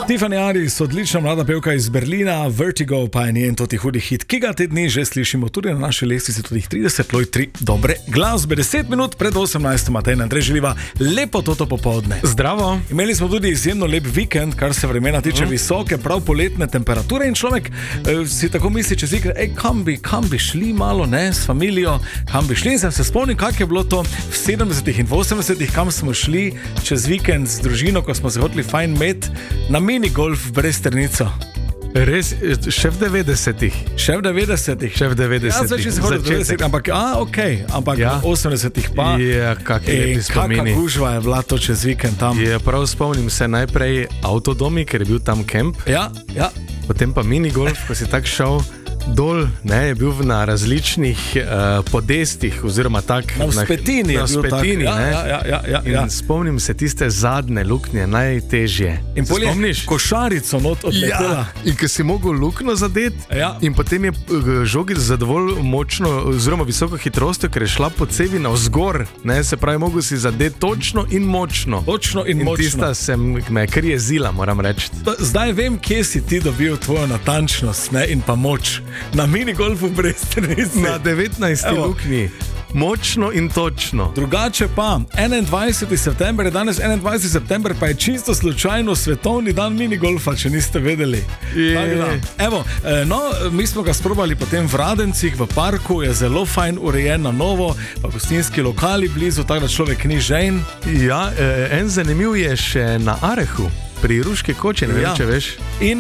Tiffany Haddish, odlična mlada pevka iz Berlina, Vertigo pa je njen toti hudi hit, ki ga te dni že slišimo tudi na naši lestvici, tudi 30, loj 3 dobre glasbe. 10 minut pred 18. Matej in Andrej želiva lepo toto popoldne. Zdravo. Imeli smo tudi izjemno lep vikend, kar se vremena tiče, visoke, prav poletne temperature in človek si tako misli čez vikend, kam bi šli malo, ne, s familijo, kam bi šli, in sem se spomnil, kak je bilo to v 70. in 80. kam smo šli čez vikend z družino, ko smo se hoteli fajn met na minigolf v Bresternico. Res, še v 90-ih. Še v 90-ih. Ja, zdaj si se hodil v 90-ih, ampak ja. V 80-ih pa. Ja, kakšne lepi spomini. Kakšna gužva je bila to čez vikend tam. Ja, prav spomnim se najprej avtodomi, ker je bil tam kemp. Ja. Potem pa minigolf, ko si tak šel dol, ne, je bil na različnih podestih, oziroma tak. Na vzpetini je bil tak. Ja. In spomnim se tiste zadnje luknje, najtežje. In polje košarico not odletela. Ja, in ko si mogel lukno zadeti, in potem je žogic za dovolj močno, oziroma visoko hitrostjo, ker je šla po cevi navzgor, ne, se pravi, mogel si zadeti točno in močno. In tista me je kar jezila, moram reči. Zdaj vem, kje si ti dobil tvojo natančnost, ne, in pa moč. Na minigolfu v Bresternici. Na 19. luknji. Močno in točno. Drugače pa, 21. september je danes, 21. september pa je čisto slučajno svetovni dan minigolfa, če niste vedeli. Evo, mi smo ga sprobali potem v Radencih, v parku, je zelo fajn urejen na novo, pa gostinski lokali blizu, tako da človek ni žejn. Ja, en zanimiv je še na Arehu. Pri Ruški koči, ne vem, če veš. In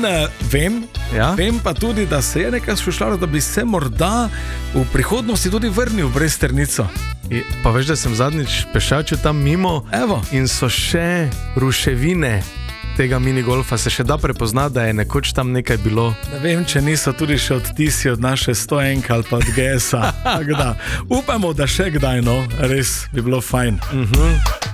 vem pa tudi, da se je nekaj šušljalo, da bi se morda v prihodnosti tudi vrnil v Bresternico. Pa veš, da sem zadnjič pešačil tam mimo. Evo. In so še ruševine tega minigolfa, se še da prepozna, da je nekoč tam nekaj bilo. Ne vem, če niso tudi še odtisi od naše 101 ali pa od GS-a. Upamo, da še kdaj, no, res bi bilo fajn.